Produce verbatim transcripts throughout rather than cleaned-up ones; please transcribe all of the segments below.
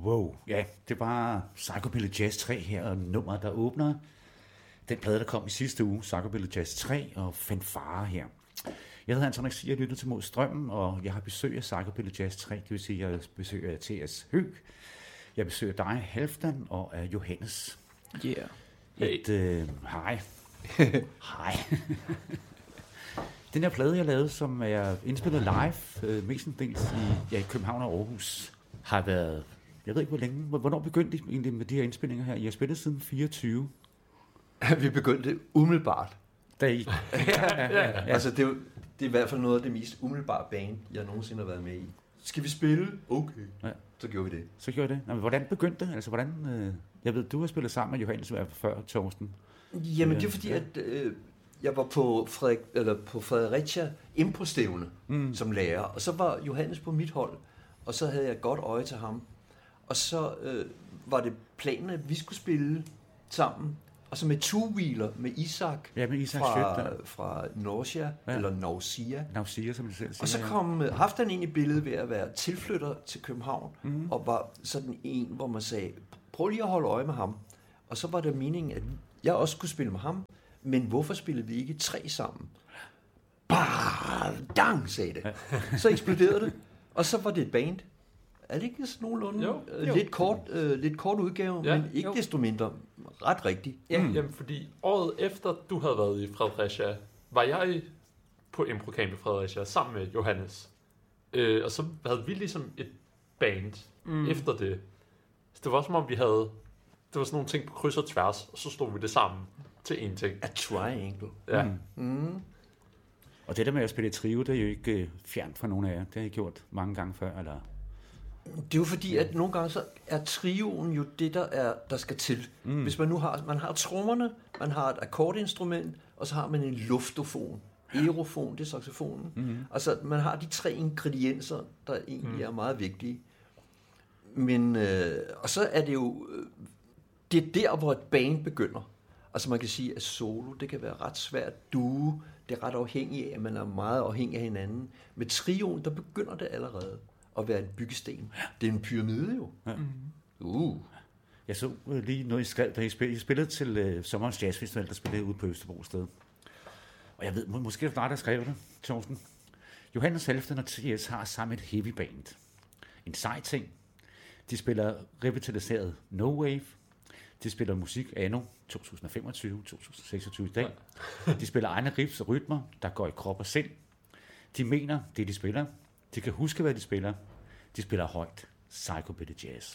Wow, ja, det var Psychobilly Jazz tre her, og nummeret, der åbner den plade, der kom i sidste uge, Psychobilly Jazz tre og Fanfare her. Jeg hedder Anton Axel, jeg lytter til Mod Strømmen, og jeg har besøg af Psychobilly Jazz tre, det vil sige, at jeg besøger T S Høeg, jeg besøger dig, Halfdan, og af Johannes. Yeah. Et, øh, hej. Hej. Den her plade, jeg lavede, som er indspillet live, øh, mestendels i, ja, i København og Aarhus, har været, jeg ved ikke hvor længe, hvornår begyndte I egentlig med de her indspillinger her? I har spillet siden fireogtyve. Vi begyndte umiddelbart. Da I... ja, ja, ja. Altså, det er, det er i hvert fald noget af det mest umiddelbare band, jeg nogensinde har været med i. Skal vi spille? Okay. Ja. Så gjorde vi det. Så gjorde det. Nå, men hvordan begyndte det? Altså, hvordan, øh... Jeg ved, du har spillet sammen med Johannes før, Torsten. Jamen, det er fordi, ja. at øh, jeg var på, Frederik, eller på Fredericia Impro-stævne mm. som lærer, og så var Johannes på mit hold, og så havde jeg godt øje til ham. Og så øh, var det planen, at vi skulle spille sammen, og så med two-wheeler med Isak, ja, med Isak fra, Schødt, fra Norcia, ja. eller Nausia. Nausia, som det selv siger. Og så kom ja. Halfdan ind i billedet ved at være tilflytter til København, mm. og var sådan en, hvor man sagde, prøv lige at holde øje med ham. Og så var det meningen, at jeg også skulle spille med ham, men hvorfor spillede vi ikke tre sammen? Bah, dang, sagde det. Ja. Så eksploderede det, og så var det et band. Er det ikke sådan nogenlunde? Jo, jo. Lidt, kort, øh, lidt kort udgave, ja, men ikke jo. desto mindre ret rigtigt. Ja, mm. jamen, fordi året efter du havde været i Fredericia, var jeg på Improcamp i Fredericia sammen med Johannes. Øh, og så havde vi ligesom et band mm. efter det. Så det var som om vi havde, det var sådan nogle ting på kryds og tværs, og så stod vi det sammen til én ting. A triangle. Ja. Mm. Mm. Og det der med at spille trio, det er jo ikke øh, fjernt fra nogen af jer. Det har I gjort mange gange før, eller... Det er jo fordi, at nogle gange så er trioen jo det, der, er, der skal til. Mm. Hvis man nu har, man har trommerne, man har et akkordinstrument, og så har man en luftofon. Aerofon, det er saxofonen. Mm. Altså, man har de tre ingredienser, der egentlig mm. er meget vigtige. Men, øh, og så er det jo, det er der, hvor et band begynder. Altså, man kan sige, at solo, det kan være ret svært. Duo, det er ret afhængigt af, at man er meget afhængig af hinanden. Med trioen, der begynder det allerede at være en byggesten. Det er en pyramide jo. Ja. Uh. Jeg så lige noget, I skrev, da I spillede, I spillede til uh, Sommerens Jazzfestival, der spillede ude på Østerbro sted. Og jeg ved, må, måske er det dig, der skrev det, Torsten. Johannes Halfdan og T S har sammen et heavy band. En sej ting. De spiller revitaliseret No Wave. De spiller musik anno to tusind og femogtyve til to tusind og seksogtyve i dag. De spiller egne riffs og rytmer, der går i krop og sind. De mener det, de spiller. De kan huske, hvad de spiller. De spiller højt. Psychobilly Jazz.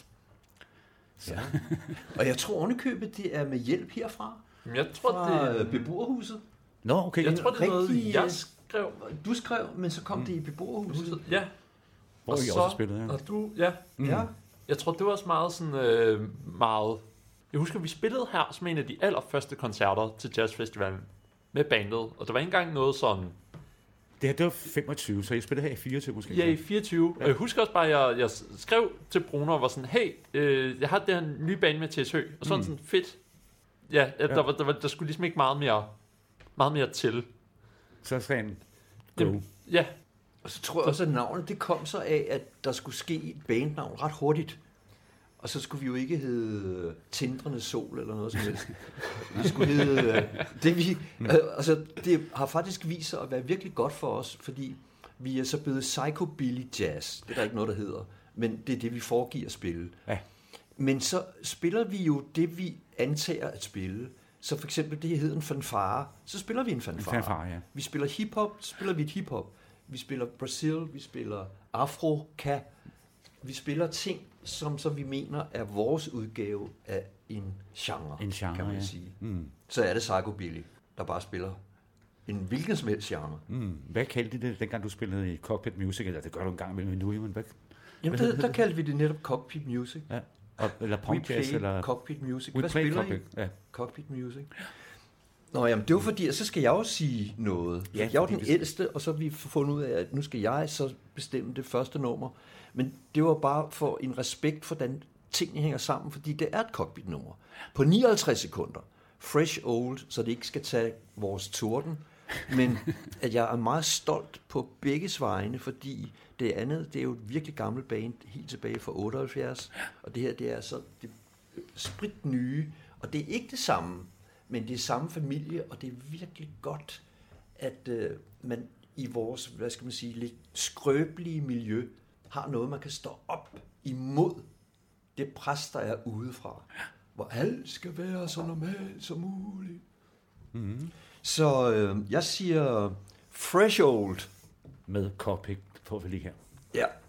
Så. Ja. Og jeg tror ovenikøbet, det er med hjælp herfra. Jeg tror, fra det er beboerhuset. Nå, okay. Jeg tror, det er noget, rigtig, jeg skrev. Du skrev, men så kom mm. det i beboerhuset. Ja. Hvor og I så, også spillet, ja. Og du, ja. Mm. ja. Jeg tror, det var også meget sådan, øh, meget... Jeg husker, vi spillede her som en af de allerførste koncerter til Jazzfestivalen med bandet. Og der var ikke engang noget sådan... Det her, det var femogtyve, så jeg spillede her i fireogtyve måske. Ja, i fireogtyve. Ja. Og jeg husker også bare, at jeg, jeg skrev til Bruno og var sådan, hey, øh, jeg har det her nye band med T S Høeg. Og sådan mm. sådan, fedt. Ja, ja. Der, var, der, var, der skulle ligesom ikke meget mere, meget mere til. Så sagde han, go. Ja. Og så tror jeg også, at navnet, det kom så af, at der skulle ske et bandnavn ret hurtigt. Og så skulle vi jo ikke hedde Tindrende Sol eller noget som helst. Vi skulle hedde... Det, vi, altså, det har faktisk vist sig at være virkelig godt for os, fordi vi er så blevet Psychobilly Jazz. Det er der ikke noget, der hedder. Men det er det, vi foregiver at spille. Ja. Men så spiller vi jo det, vi antager at spille. Så for eksempel det, her hedder en fanfare. Så spiller vi en fanfare. En fanfare, ja. Vi spiller hiphop, så spiller vi et hiphop. Vi spiller Brazil, vi spiller Afro-ka. Vi spiller ting, som så vi mener er vores udgave af en genre, en genre kan man ja. sige. Mm. Så er det Psychobilly, der bare spiller en hvilken som helst genre. Mm. Hvad kaldte det, dengang du spillede i Cockpit Music? Eller det gør du en gang imellem nu, men hvad? Jamen, hvad der, der kaldte vi det netop Cockpit Music. Ja. Og, eller punk jazz, eller... Cockpit Music. We hvad play spiller cockpit. I? Ja. Cockpit Music. Nå, jamen, det var fordi, at så skal jeg jo sige noget. Ja, jeg er den ældste, og så har vi fundet ud af, at nu skal jeg så bestemme det første nummer. Men det var bare for en respekt for, hvordan tingene hænger sammen, fordi det er et cockpit-nummer. På nioghalvtreds sekunder. Fresh old, så det ikke skal tage vores torden. Men at jeg er meget stolt på begges vegne, fordi det andet, det er jo et virkelig gammelt band, helt tilbage fra otteoghalvfjerds, og det her, det er så det sprit nye, og det er ikke det samme, men det er samme familie, og det er virkelig godt, at øh, man i vores, hvad skal man sige, lidt skrøbelige miljø, har noget, man kan stå op imod det pres, der er udefra, hvor alt skal være så normalt som muligt. Mm-hmm. Så øh, jeg siger Threshold med Cockpit får vi lige her. Ja.